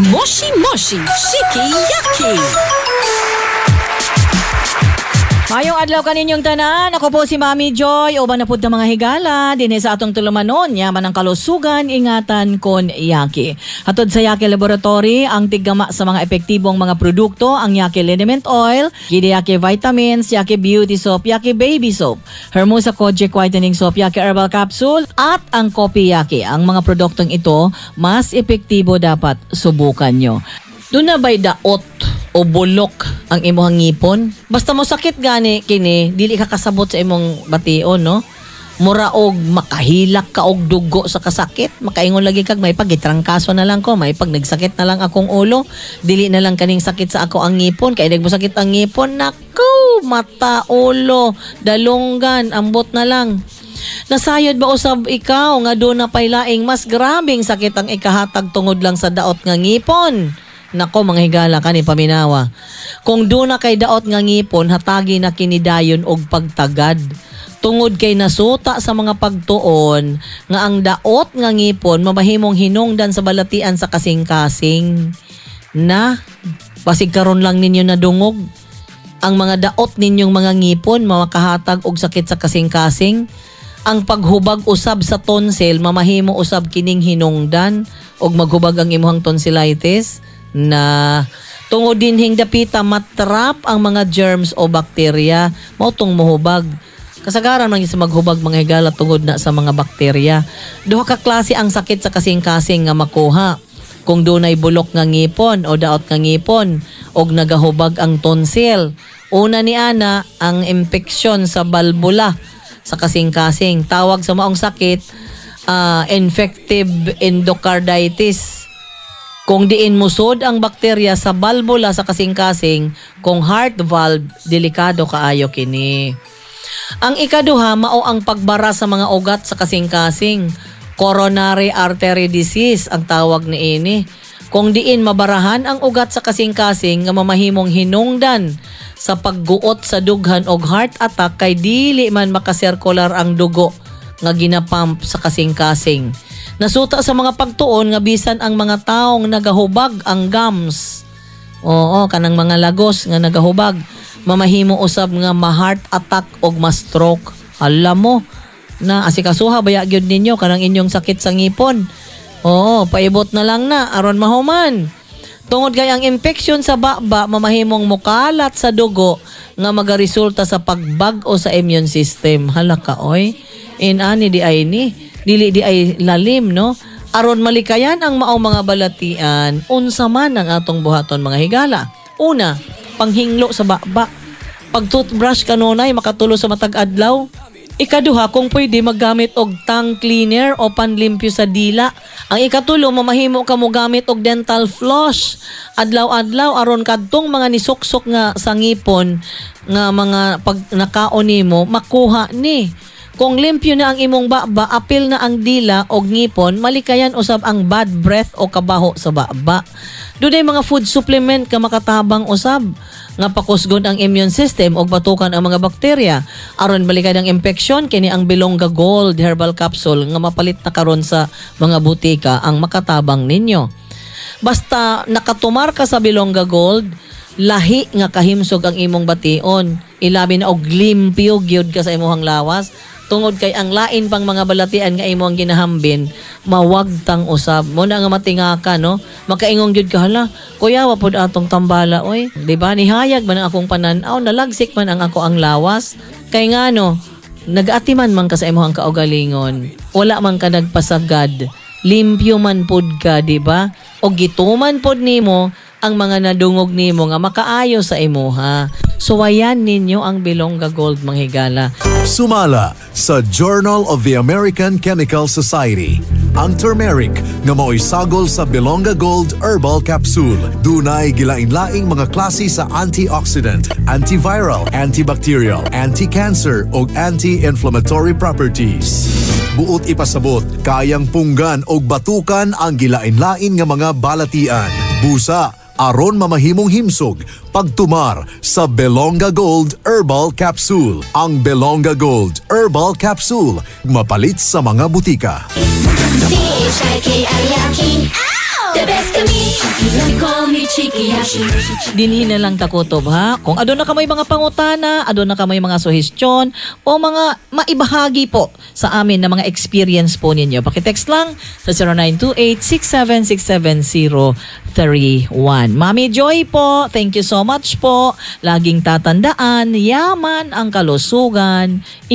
Moshi Moshi Shiki-Yaki. Mayong adlaw kaninyong tanan, ako po si Mami Joy, uban na pud ng mga higala, dinhi sa atong tulumanon, yaman ang kalusugan, ingatan kon Yaki. Hatod sa Yaki Laboratory, ang tiggama sa mga epektibong mga produkto, ang Yaki Liniment Oil, Yaki Vitamins, Yaki Beauty Soap, Yaki Baby Soap, Hermosa Kojic Whitening Soap, Yaki Herbal Capsule, at ang Kopi Yaki. Ang mga produktong ito, mas epektibo dapat subukan nyo. Doon na ba'y daot o bulok ang imong ngipon? Basta mo sakit gani kini, dili ka kasabot sa imong bation, no? Mura og makahilak ka og dugo sa kasakit, makaingon lagi kag may pagitrangkaso na lang ko, may pag nagsakit na lang akong ulo, dili na lang kaning sakit sa ako ang ngipon, kay nagmo sakit ang ngipon, naku, mata, ulo, dalunggan, ambot na lang. Nasayod ba usab ikaw nga doon na paylaing mas grabing sakit ang ikahatag tungod lang sa daot nga ngipon? Nako mga higala kani paminawa. Kung doon na kay daot nga ngipon, hatagi na kinidayon og pagtagad. Tungod kay nasuta sa mga pagtuon nga ang daot nga ngipon mamahimong hinungdan sa balatian sa kasing-kasing. Na basig karon lang ninyo nadungog. Ang mga daot ninyong mga ngipon makahatag og sakit sa kasing-kasing. Ang paghubag usab sa tonsil mamahimo usab kining hinungdan og maghubag ang imong tonsillitis. Na tungod dinhing dapita matrap ang mga germs o bakterya mao tong mohubag. Kasagaran man sa maghubag mga higala tungod na sa mga bakterya. Duha ka klase ang sakit sa kasing-kasing nga makuha. Kung dunay bulok nga ngipon o daot nga ngipon og nagahubag ang tonsil. Una ni ana ang impeksyon sa balbula sa kasing-kasing. Tawag sa maong sakit infective endocarditis. Kung diin musod ang bakterya sa balbula sa kasing-kasing, kung heart valve, delikado kaayo kini. Ang ikaduha, mao ang pagbara sa mga ugat sa kasing-kasing. Coronary artery disease ang tawag ni ini. Kung diin mabarahan ang ugat sa kasing-kasing nga mamahimong hinungdan sa pagguot sa dughan og heart attack kay dili man makasirkular ang dugo nga ginapump sa kasing-kasing. Nasuta sa mga pagtuon nga bisan ang mga taong nagahubag ang gums. Oo, kanang mga lagos nga nagahubag, mamahimo usab nga ma-heart attack og ma-stroke. Alam mo na asikasuha baya gyud ninyo kanang inyong sakit sa ngipon. Oo, paibot na lang na aron mahuman. Tungod kay ang infeksyon sa baba mamahimong mukalat sa dugo nga magaresulta sa pagbag-o sa immune system. Hala ka oy. Ani di ay ni dili di ay lalim, no? Aron malikayan ang maong mga balatian, unsa man ang atong buhaton mga higala. Una, panghinglo sa baba. Pag toothbrush kanunay makatulo sa matag adlaw. Ikaduha, kung pwede maggamit og tongue cleaner o panlimpyo sa dila. Ang ikatulo, mamahimo ka mo gamit og dental floss adlaw-adlaw aron kadtong mga nisuksok nga sa ngipon nga mga pag nakaon nimo makuha ni. Kung limpyo na ang imong baba, apil na ang dila o ngipon, malikayan usab ang bad breath o kabaho sa baba. Dunay mga food supplement ka makatabang usab nga pakusgon ang immune system o batukan ang mga bakterya. Aron balikan ang infeksyon, kini ang Belonga Gold Herbal Capsule nga mapalit na karon sa mga butika ang makatabang ninyo. Basta nakatumar ka sa Belonga Gold, lahi nga kahimsog ang imong bation. Ilabi na og limpyo gyud ka sa imong lawas. Tungod kay ang lain pang mga balatian nga imong ginahambin, mawagtang usab. Mo na nga matingaka, no? Makaingong gyud ka, hala, kuya, wapod atong tambala, oy. Diba? Nihayag man ang akong pananaw, nalagsik man ang ako ang lawas. Kay nga, no, nag-atiman man ka sa imong kaugalingon. Wala man ka nagpasagad. Limpyo man pod ka, diba? O gituman pod nimo ang mga nadungog nimo nga makaayo sa imuha. So ayan ninyo ang Belonga Gold mga higala. Sumala sa Journal of the American Chemical Society ang turmeric nga mao'y sagol sa Belonga Gold Herbal Capsule. Dunay gilain-laing mga klase sa antioxidant, antiviral, antibacterial, anti-cancer ug anti-inflammatory properties. Buot ipasabot, kayang punggan og batukan ang gilain-lain nga mga balatian. Busa aron mamahimong himsog pagtumar sa Belonga Gold Herbal Capsule. Ang Belonga Gold Herbal Capsule mapalit sa mga butika. The best of me. Call me Chiki Yaki. Dinhi na lang takutob ha. Kung aduna ka may mga pangutana, aduna ka may mga suhestyon o mga maibahagi po sa amin na mga experience po ninyo, pakitext lang sa 0928-6767031. Mami Joy po, thank you so much po. Laging tatandaan, yaman ang kalusugan.